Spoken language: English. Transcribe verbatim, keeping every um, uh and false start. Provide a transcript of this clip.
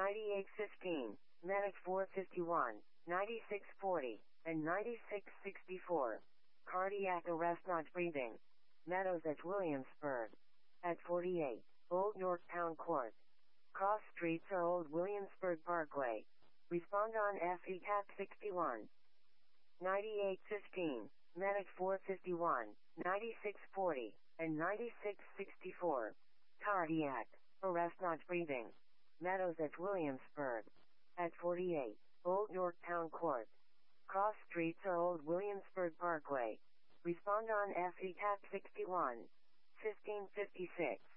ninety-eight fifteen, Medic four fifty-one, ninety-six forty, and ninety-six sixty-four. Cardiac arrest not breathing. Meadows at Williamsburg. At forty-eight, Old Yorktown Court. Cross streets are Old Williamsburg Parkway. Respond on F E C A P sixty-one. ninety-eight fifteen, Medic four fifty-one, ninety-six forty, and ninety-six sixty-four. Cardiac arrest not breathing. Meadows at Williamsburg. At forty-eight, Old Yorktown Court. Cross streets are Old Williamsburg Parkway. Respond on F E C A P sixty-one. fifteen fifty-six.